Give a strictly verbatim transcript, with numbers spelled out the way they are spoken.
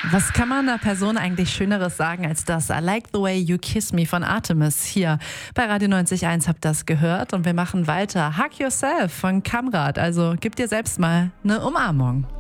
Was kann man einer Person eigentlich Schöneres sagen als das? I like the way you kiss me von Artemis. Hier bei Radio neunzig Komma eins habt ihr das gehört und wir machen weiter. Hug yourself von Kamrat. Also gib dir selbst mal eine Umarmung.